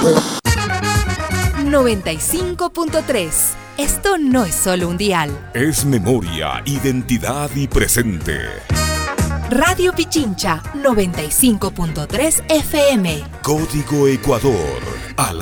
95.3. Esto no es solo un dial. Es memoria, identidad y presente. Radio Pichincha, 95.3 FM. Código Ecuador.